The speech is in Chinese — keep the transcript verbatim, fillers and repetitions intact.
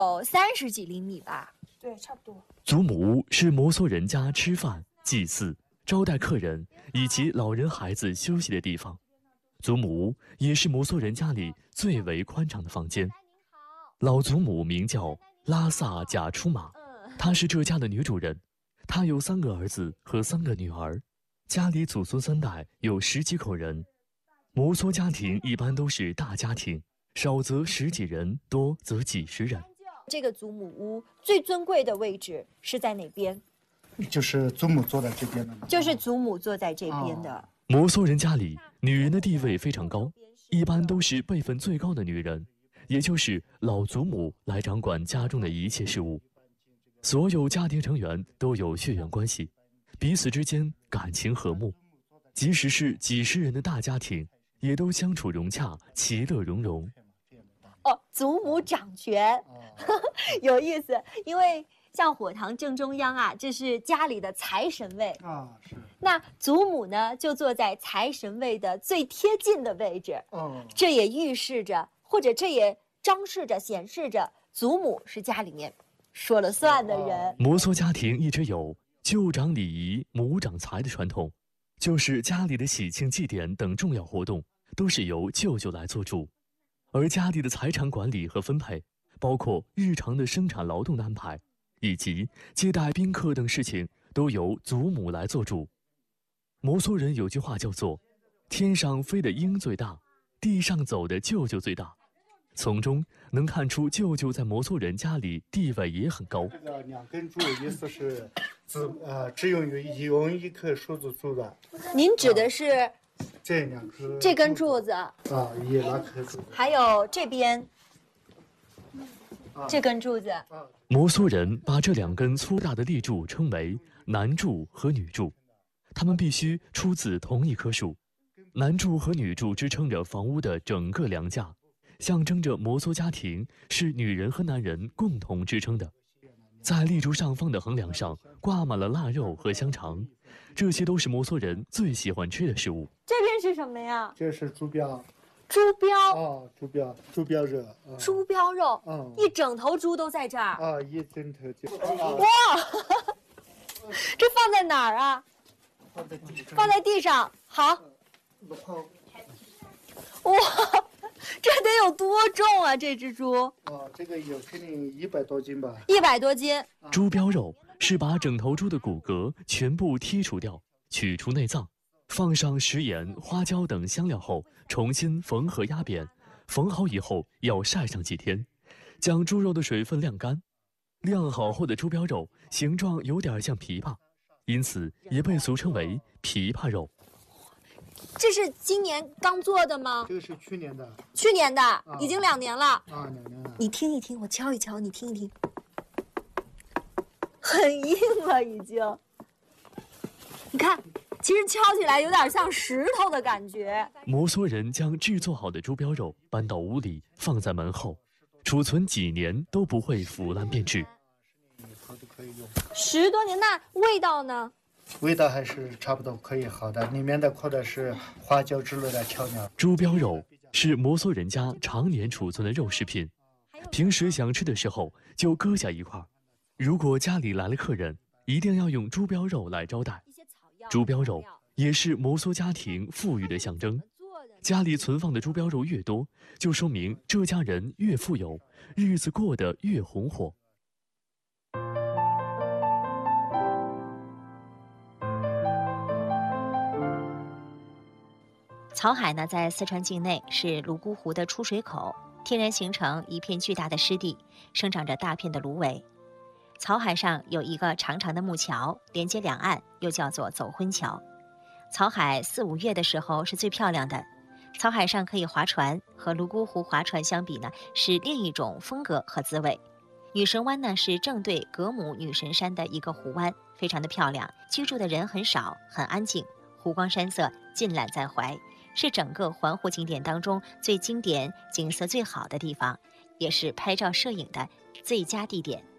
有三十几厘米吧？ 对，差不多。 祖母屋是摩梭人家吃饭、祭祀、招待客人以及老人孩子休息的地方。祖母屋也是摩梭人家里最为宽敞的房间。老祖母名叫拉萨贾出玛，她是这家的女主人。她有三个儿子和三个女儿，家里祖孙三代有十几口人。摩梭家庭一般都是大家庭，少则十几人，多则几十人。 这个祖母屋最尊贵的位置是在哪边？ 就是祖母坐在这边的， 就是祖母坐在这边的。 哦、摩梭人家里，女人的地位非常高，一般都是辈分最高的女人，也就是老祖母来掌管家中的一切事务。所有家庭成员都有血缘关系，彼此之间感情和睦，即使是几十人的大家庭，也都相处融洽，其乐融融。 哦，祖母掌权，呵呵，有意思。因为像火塘正中央啊，这是家里的财神位啊，是。 那祖母呢，就坐在财神位的最贴近的位置。哦，这也预示着，或者这也彰示着、显示着，祖母是家里面说了算的人。 摩梭家庭一直有舅长礼仪、母长财的传统，就是家里的喜庆、祭典等重要活动都是由舅舅来做主。而家里的财产管理和分配，包括日常的生产劳动的安排，以及接待宾客等事情，都由祖母来做主。摩梭人有句话叫做“天上飞的鹰最大，地上走的舅舅最大”，从中能看出舅舅在摩梭人家里地位也很高。 这个两根柱意思是只呃只用一用一棵树子做的。 您指的是？啊这两棵这根柱子啊， 也那棵柱子， 还有这边、啊、这根柱子。 摩梭人把这两根粗大的立柱称为男柱和女柱，它们必须出自同一棵树。男柱和女柱支撑着房屋的整个梁架，象征着摩梭家庭是女人和男人共同支撑的。在立柱上方的横梁上挂满了腊肉和香肠，这些都是摩梭人最喜欢吃的食物。 这边是什么呀？ 这是猪标。 猪标哦，猪标，猪标肉。 哦、猪标肉，嗯，一整头猪都在这儿。 啊，一整头就。 哇，这放在哪儿啊？ 放在地上。 放在地上，好。哇，这得有多重啊！这只猪。 哦，这个有肯定一百多斤吧。 一百多斤。 猪标肉是把整头猪的骨骼全部剔除掉，取出内脏，放上食盐、花椒等香料后，重新缝合压扁。缝好以后要晒上几天，将猪肉的水分晾干。晾好后的猪标肉形状有点像琵琶，因此也被俗称为琵琶肉。 这是今年刚做的吗？ 这个是去年的。 去年的，啊、已经两年了。 啊，两年了。 你听一听，我敲一敲，你听一听，很硬了已经。你看，其实敲起来有点像石头的感觉。 摩梭人将制作好的猪标肉搬到屋里，放在门后，储存几年都不会腐烂变质。 十多年，那味道呢？ 味道还是差不多可以好的，里面的可能是花椒之类的调料。 猪标肉是摩梭人家常年储存的肉食品，平时想吃的时候就割下一块。如果家里来了客人，一定要用猪标肉来招待。猪标肉也是摩梭家庭富裕的象征，家里存放的猪标肉越多，就说明这家人越富有，日子过得越红火。 草海呢，在四川境内是泸沽湖的出水口，天然形成一片巨大的湿地，生长着大片的芦苇。草海上有一个长长的木桥，连接两岸，又叫做走婚桥。草海四五月的时候是最漂亮的，草海上可以划船，和泸沽湖划船相比呢，是另一种风格和滋味。女神湾呢是正对格姆女神山的一个湖湾，非常的漂亮，居住的人很少，很安静，湖光山色尽览在怀，是整个环湖景点当中最经典、景色最好的地方，也是拍照摄影的最佳地点。